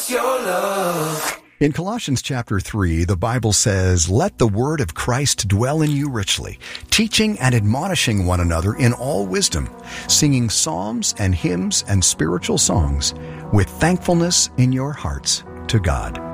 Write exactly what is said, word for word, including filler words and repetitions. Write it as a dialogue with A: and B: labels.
A: us your love.
B: In Colossians chapter three, the Bible says, "Let the word of Christ dwell in you richly, teaching and admonishing one another in all wisdom, singing psalms and hymns and spiritual songs with thankfulness in your hearts to God."